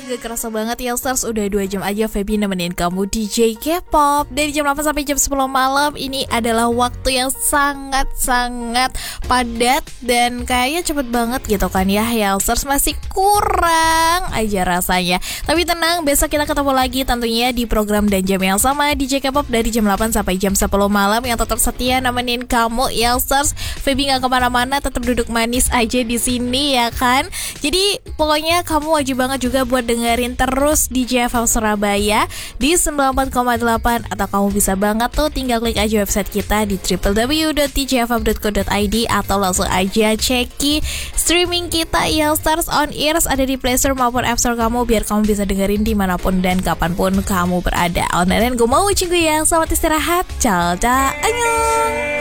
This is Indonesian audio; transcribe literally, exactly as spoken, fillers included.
Gak kerasa banget ya Stars, udah dua jam aja Feby nemenin kamu D J K-pop dari jam delapan sampai jam sepuluh malam. Ini adalah waktu yang sangat-sangat padat dan kayaknya cepet banget gitu kan ya. Ya Stars, masih kurang aja rasanya. Tapi tenang, besok kita ketemu lagi tentunya di program dan jam yang sama D J K-pop dari jam delapan sampai jam sepuluh malam yang tetap setia nemenin kamu ya Stars. Feby gak kemana-mana, tetap duduk manis aja di sini ya kan. Jadi pokoknya kamu wajib banget juga buat dengerin terus D J F M Surabaya di sembilan puluh empat koma delapan, atau kamu bisa banget tuh tinggal klik aja website kita di w w w dot d j f m dot co dot i d atau langsung aja ceki streaming kita yang Stars on Ears ada di Play Store maupun App Store kamu, biar kamu bisa dengerin dimanapun dan kapanpun kamu berada. On dan gue mau cinggu ya, selamat istirahat, ciao ciao, annyeong.